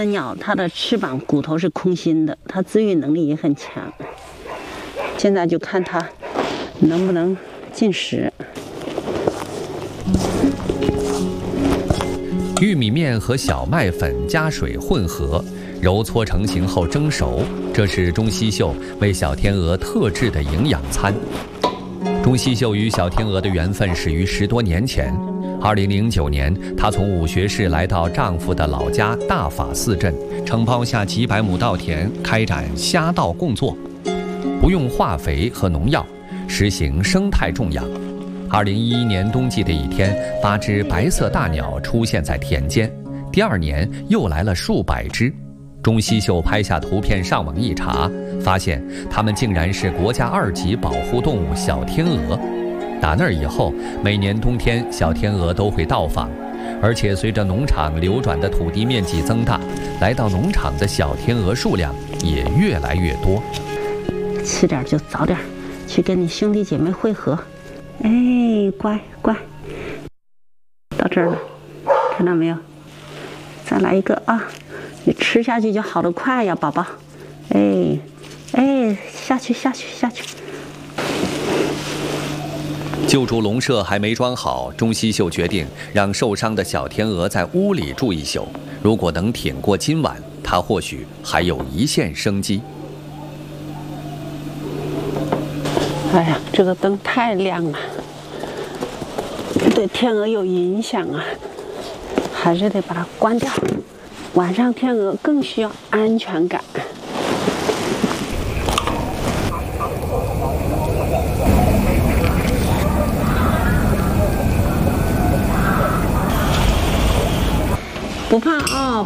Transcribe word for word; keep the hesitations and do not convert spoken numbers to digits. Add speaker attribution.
Speaker 1: 个鸟它的翅膀骨头是空心的，它自愈能力也很强。现在就看它能不能进食。
Speaker 2: 玉米面和小麦粉加水混合，揉搓成型后蒸熟，这是中西秀为小天鹅特制的营养餐。中西秀与小天鹅的缘分始于十多年前。二零零九年，她从武学市来到丈夫的老家大法寺镇，承包下几百亩稻田，开展虾稻共作，不用化肥和农药，实行生态种养。二零一一年冬季的一天，八只白色大鸟出现在田间，第二年又来了数百只。中西秀拍下图片上网一查，发现它们竟然是国家二级保护动物小天鹅。打那儿以后，每年冬天小天鹅都会到访，而且随着农场流转的土地面积增大，来到农场的小天鹅数量也越来越多。
Speaker 1: 吃点就早点去跟你兄弟姐妹会合。哎，乖乖，到这儿了，看到没有？再来一个啊！你吃下去就好得快呀，宝宝。哎，哎，下去下去下去。
Speaker 2: 救助笼舍还没装好，中西秀决定让受伤的小天鹅在屋里住一宿。如果能挺过今晚，它或许还有一线生机。
Speaker 1: 哎呀，这个灯太亮了，对天鹅有影响啊，还是得把它关掉。晚上天鹅更需要安全感。不怕啊。